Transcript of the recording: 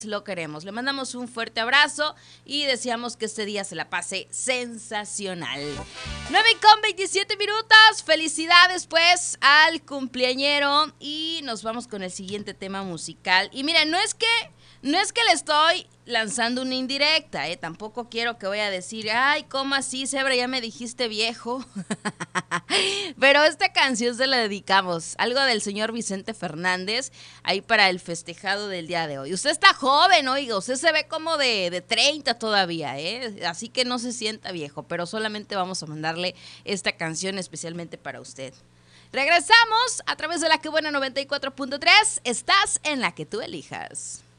lo queremos. Le mandamos un fuerte abrazo y deseamos que este día se la pase sensacional. 9:27. Felicidades pues al cumpleañero y nos vamos con el siguiente tema musical. Y miren, no es que le estoy lanzando una indirecta, tampoco quiero que vaya a decir, ay, ¿cómo así, Zebra? Ya me dijiste viejo. Pero esta canción se la dedicamos, algo del señor Vicente Fernández, ahí para el festejado del día de hoy. Usted está joven, oiga, usted se ve como de 30 todavía, así que no se sienta viejo, pero solamente vamos a mandarle esta canción especialmente para usted. Regresamos a través de la Que Buena 94.3, estás en la que tú elijas.